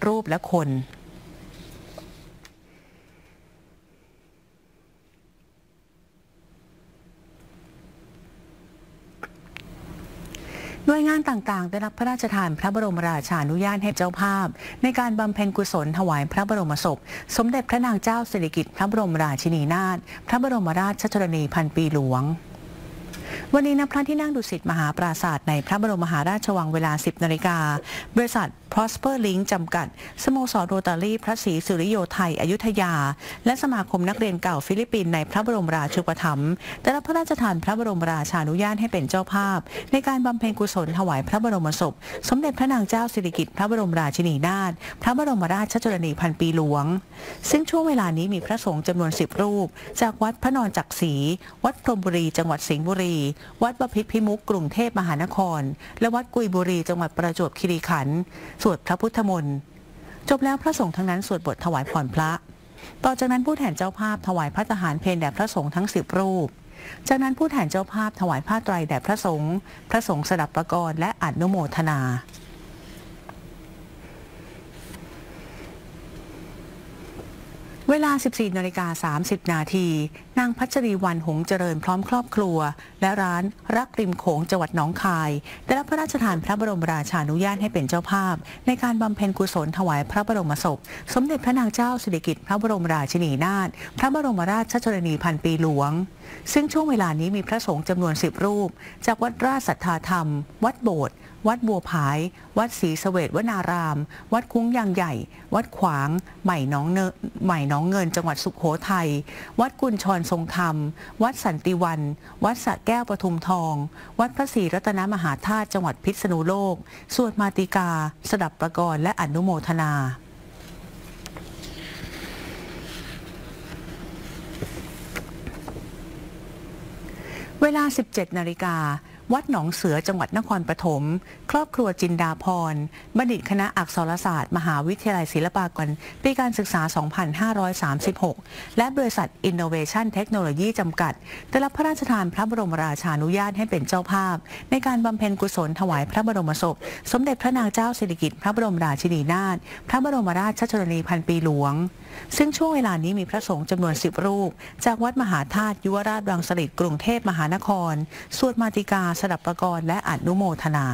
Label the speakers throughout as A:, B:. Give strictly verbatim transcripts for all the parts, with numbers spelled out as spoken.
A: รูปและคนหน่วยงานต่างๆได้รับพระราชทานพระบรมราชานุญาตให้เจ้าภาพในการบำเพ็ญกุศลถวายพระบรมศพสมเด็จพระนางเจ้าสิริกิติ์พระบรมราชินีนาถพระบรมราชชนนีพันปีหลวงวันนี้ณพระที่นั่งดุสิตมหาปราสาทในพระบรมมหาราชวังเวลา สิบนาฬิกาบริษัท Prosper Link จำกัดสโมสรโรตารี่พระศรีสุริโยไทยอยุธยาและสมาคมนักเรียนเก่าฟิลิปปินส์ในพระบรมราชูปถัมภ์ได้รับพระราชทานพระบรมราชานุญาตให้เป็นเจ้าภาพในการบำเพ็ญกุศลถวายพระบรมศพสมเด็จพระนางเจ้าสิริกิติ์พระบรมราชินีนาถพระบรมราชชนนีพันปีหลวงซึ่งช่วงเวลานี้มีพระสงฆ์จำนวนสิบรูปจากวัดพระนอนจักรีวัดพรหมบุรีจังหวัดสิงห์บุรีวัดบพิตรพิมุขกรุงเทพมหานครและวัดกุยบุรีจังหวัดประจวบคีรีขันธ์สวดพระพุทธมนต์จบแล้วพระสงฆ์ทั้งนั้นสวดบทถวายพรพระต่อจากนั้นผู้แทนเจ้าภาพถวายพระทหารเพลแด่พระสงฆ์ทั้งสิบรูปจากนั้นผู้แทนเจ้าภาพถวายผ้าไตรแด่พระสงฆ์พระสงฆ์สดับประกรณ์และอนุโมทนาเวลา สิบสี่นาฬิกาสามสิบนาทีนางพัชรีวรรณหงส์เจริญพร้อมครอบครัวและร้านรักริมโขงจังหวัดหนองคายได้รับพระราชทานพระบรมราชานุญาตให้เป็นเจ้าภาพในการบำเพ็ญกุศลถวายพระบรมศพสมเด็จพระนางเจ้าสิริกิติ์พระบรมราชินีนาถพระบรมราชชนนีพันปีหลวงซึ่งช่วงเวลานี้มีพระสงฆ์จำนวนสิบรูปจากวัดราชสัทธาธรรมวัดโบสถ์วัดบัวผายวัดศรีเสวตวนารามวัดคุ้งยางใหญ่วัดขวางใหม่น้องเนใหม่น้องเงินจังหวัดสุโขทัยวัดกุญชรทรงธรรมวัดสันติวันวัดสระแก้วปทุมทองวัดพระศรีรัตนมหาธาตุจังหวัดพิษณุโลกสวดมาติกาสดับประกรณ์และอนุโมทนาเวลา สิบเจ็ดนาฬิกาวัดหนองเสือจังหวัดนครปฐมครอบครัวจินดาพรบัณฑิตคณะอักษรศาสตร์มหาวิทยาลัยศิลปากรปีการศึกษา สองพันห้าร้อยสามสิบหก และบริษัท Innovation Technology จำกัดได้รับพระราชทานพระบรมราชานุญาตให้เป็นเจ้าภาพในการบำเพ็ญกุศลถวายพระบรมศพสมเด็จพระนางเจ้าสิริกิติ์พระบรมราชินีนาถพระบรมราชชนนีพันปีหลวงซึ่งช่วงเวลานี้มีพระสงฆ์จำนวนสิบรูปจากวัดมหาธาตุยุวราชรังสฤษฎ์กรุงเทพมหานครสวดมาติกาสดับประกรณ์และอนุโมทนา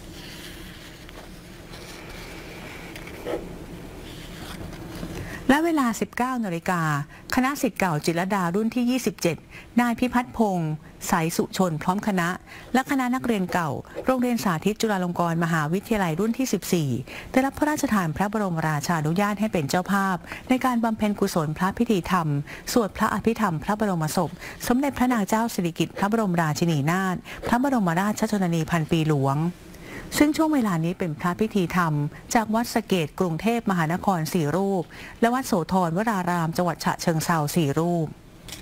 A: และเวลา สิบเก้านาฬิกาคณะศิษย์เก่าจิตรลดารุ่นที่ ยี่สิบเจ็ด นายพิพัฒน์พงศ์สายสุชนพร้อมคณะและคณะนักเรียนเก่าโรงเรียนสาธิตจุฬาลงกรณ์มหาวิทยาลัยรุ่นที่ สิบสี่ ได้รับพระราชทานพระบรมราชานุญาตให้เป็นเจ้าภาพในการบำเพ็ญกุศลพระพิธีธรรมสวดพระอภิธรรมพระบรมศพสมเด็จพระนางเจ้าสิริกิติ์พระบรมราชินีนาถพระบรมราชชนนีพันปีหลวงซึ่งช่วงเวลานี้เป็นพระพิธีธรรมจากวัดสะเกษกรุงเทพมหานครสี่รูปและวัดโสธรวรารามจังหวัดฉะเชิงเทราสี่รูป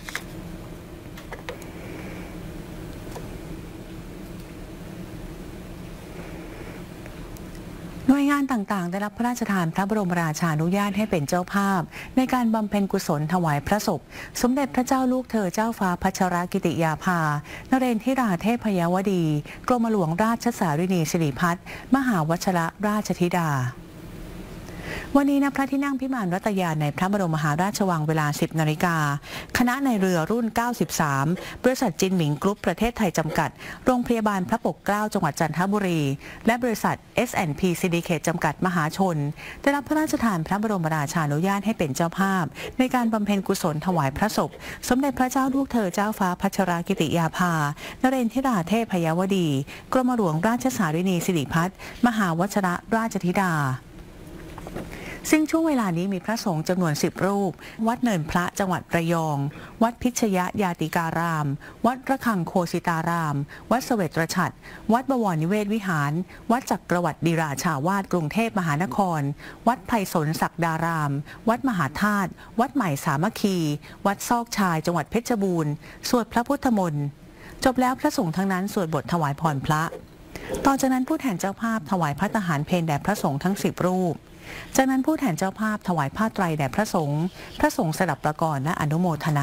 A: หน่วยงานต่างๆได้รับพระราชทานพระบรมราชานุญาตให้เป็นเจ้าภาพในการบำเพ็ญกุศลถวายพระศพสมเด็จพระเจ้าลูกเธอเจ้าฟ้าพัชรกิติยาภานเรนทิราเทพยวดีกรมหลวงราชสารินีสิริพัฒน์มหาวชรราชธิดาวันนี้ณพระที่นั่งพิมานรัตยาในพระบรมมหาราชวังเวลา สิบนาฬิกาคณะในเรือรุ่น เก้าสิบสาม บริษัทจินหมิงกรุ๊ปประเทศไทยจำกัดโรงพยาบาลพระปกเกล้าจังหวัดจันทบุรีและบริษัท เอส แอนด์ พี Syndicate จำกัดมหาชนได้รับพระราชทานพระบรมราชานุญาตให้เป็นเจ้าภาพในการบำเพ็ญกุศลถวายพระศพสมเด็จพระเจ้าลูกเธอเจ้าฟ้าพัชรกิติยาภานเรนทิราเทพยวดีกรมหลวงราชสารินีสิริพัฒน์มหาวชรราชธิดาซึ่งช่วงเวลานี้มีพระสงฆ์จำนวนสิบรูปวัดเนินพระจังหวัดระยองวัดพิชยยาติการาม วัดระฆังโคสิตารามวัดเสวตรฉัตรวัดบวรนิเวศวิหารวัดจักรวรรดิราชาวาสกรุงเทพมหานครวัดไพศาลศักดารามวัดมหาธาตุวัดใหม่สามัคคีวัดซอกชายจังหวัดเพชรบูรณ์สวดพระพุทธมนต์จบแล้วพระสงฆ์ทั้งนั้นสวดบทถวายพรพระต่อจากนั้นผู้แทนเจ้าภาพถวายพระทหารเพลแด่พระสงฆ์ทั้งสิบรูปจากนั้นผู้แทนเจ้าภาพถวายผ้าไตรแด่พระสงฆ์พระสงฆ์สดับประกรณ์และอนุโมทนา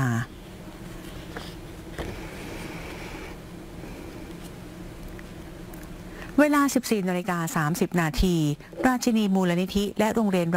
A: เวลา สิบสี่นาฬิกาสามสิบนาทีราชินีมูลนิธิและโรงเรียน